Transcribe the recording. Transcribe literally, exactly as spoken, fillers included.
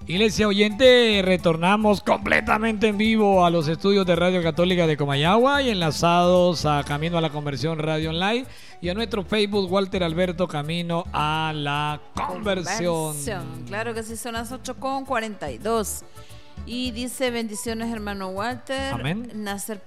Iglesia oyente, retornamos completamente en vivo a los estudios de Radio Católica de Comayagua y enlazados a Camino a la Conversión Radio Online y a nuestro Facebook Walter Alberto Camino a la Conversión. Conversión. Claro que sí, son las ocho con cuarenta y dos. Y dice: bendiciones, hermano Walter. Amén. Nacer